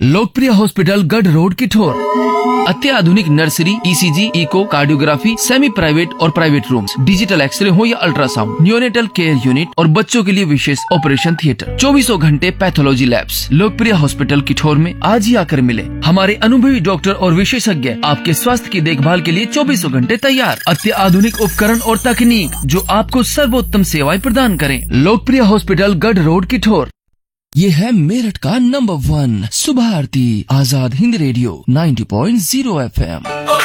लोकप्रिय हॉस्पिटल गढ़ रोड किठोर। अत्याधुनिक nursery, ECG, eco, cardiography, semi private और प्राइवेट रूम्स, डिजिटल एक्सरे हो या अल्ट्रासाउंड, न्यूनेटल केयर यूनिट और बच्चों के लिए विशेष ऑपरेशन थिएटर, 24 घंटे पैथोलॉजी लैब्स। लोकप्रिय हॉस्पिटल किठोर में आज ही आकर मिले। हमारे अनुभवी डॉक्टर और विशेषज्ञ आपके स्वास्थ्य की देखभाल के लिए 24 घंटे तैयार। अत्याधुनिक उपकरण और तकनीक जो आपको सर्वोत्तम सेवाएं प्रदान करें। लोकप्रिय हॉस्पिटल गढ़ रोड किठोर। ये है मेरठ का नंबर 1 सुबह आरती, आजाद हिंद रेडियो 90.0 FM।